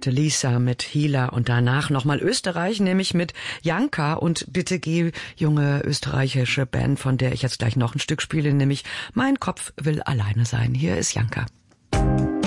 heute Lisa mit Healer und danach nochmal Österreich, nämlich mit Janka und Bitte geh, junge österreichische Band, von der ich jetzt gleich noch ein Stück spiele, nämlich Mein Kopf will alleine sein. Hier ist Janka.